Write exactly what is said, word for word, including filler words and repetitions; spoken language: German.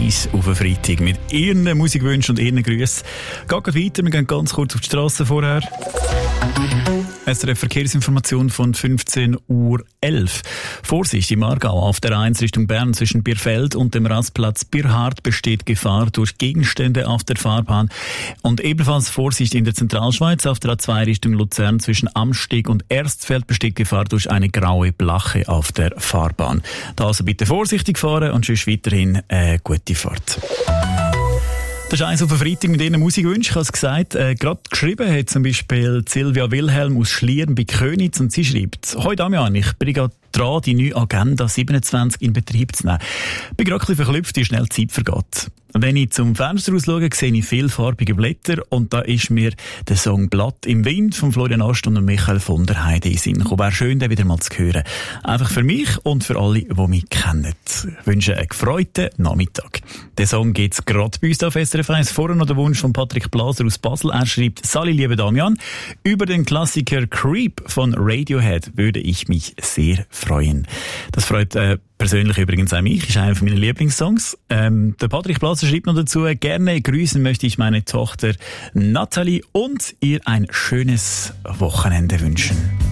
eins auf einen Freitag mit Ihren Musikwünschen und Ihren Grüßen. Geht gerade weiter, wir gehen ganz kurz auf die Straße vorher. S R F-Verkehrsinformation von fünfzehn Uhr elf. Vorsicht im Aargau auf der eins Richtung Bern zwischen Bierfeld und dem Rastplatz Birhard besteht Gefahr durch Gegenstände auf der Fahrbahn. Und ebenfalls Vorsicht in der Zentralschweiz auf der A zwei Richtung Luzern zwischen Amsteg und Erstfeld besteht Gefahr durch eine graue Blache auf der Fahrbahn. Da also bitte vorsichtig fahren und sonst weiterhin eine gute Fahrt. Das ist eins auf den Freitag mit Ihnen Musikwünschen. Ich habe es gesagt, äh, gerade geschrieben hat zum Beispiel Silvia Wilhelm aus Schlieren bei Königs und sie schreibt: «Hoi Damian, ich bin gerade dran, die neue Agenda siebenundzwanzig in Betrieb zu nehmen. Ich bin gerade ein bisschen verklüpft, wie schnell die Zeit vergeht. Wenn ich zum Fenster raus schaue, sehe ich vielfarbige Blätter und da ist mir der Song «Blatt im Wind» von Florian Ast und Michael von der Heide in den Sinn gekommen. Wäre schön, den wieder mal zu hören. Einfach für mich und für alle, die mich kennen. Ich wünsche einen gefreuten Nachmittag. Den Song gibt es gerade bei uns auf S R F eins. Vorher noch der Wunsch von Patrick Blaser aus Basel. Er schreibt: «Sali, liebe Damian, über den Klassiker Creep von Radiohead würde ich mich sehr freuen.» Das freut äh, persönlich übrigens auch mich, ist einer meiner Lieblingssongs. Ähm, der Patrick Blaser schreibt noch dazu: «Gerne grüßen möchte ich meine Tochter Nathalie und ihr ein schönes Wochenende wünschen.»